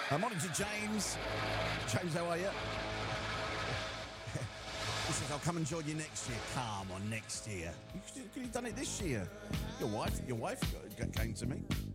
Morning to James. James, how are you? He says, I'll come and join you next year. Come on, next year. You could have done it this year. Your wife came to me.